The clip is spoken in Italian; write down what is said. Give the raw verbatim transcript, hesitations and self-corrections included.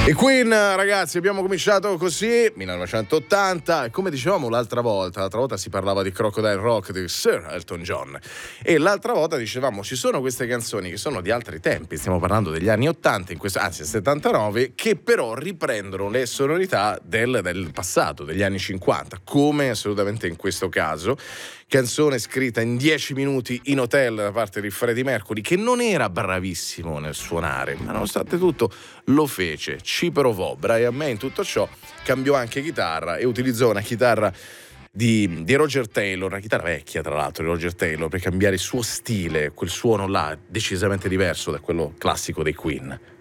I Queen, ragazzi, abbiamo cominciato così, millenovecentottanta, e come dicevamo l'altra volta, l'altra volta si parlava di Crocodile Rock di Sir Elton John, e l'altra volta dicevamo ci sono queste canzoni che sono di altri tempi, stiamo parlando degli anni ottanta, in questo, anzi settantanove, che però riprendono le sonorità del, del passato, degli anni cinquanta, come assolutamente in questo caso. Canzone scritta in dieci minuti in hotel da parte di Freddie Mercury, che non era bravissimo nel suonare, ma nonostante tutto lo fece, ci provò. Brian May in tutto ciò cambiò anche chitarra e utilizzò una chitarra di, di Roger Taylor, una chitarra vecchia tra l'altro di Roger Taylor, per cambiare il suo stile, quel suono là decisamente diverso da quello classico dei Queen.